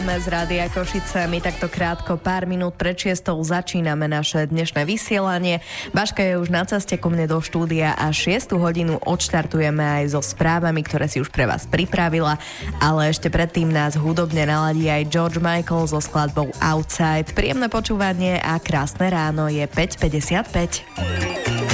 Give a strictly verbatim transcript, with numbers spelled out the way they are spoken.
Z Rádia Košice. My takto krátko, pár minút pred šiestou začíname naše dnešné vysielanie. Baška je už na ceste ku mne do štúdia a šiestu hodinu odštartujeme aj so správami, ktoré si už pre vás pripravila, ale ešte predtým nás hudobne naladí aj George Michael so skladbou Outside. Príjemné počúvanie a krásne ráno, je päť päťdesiatpäť.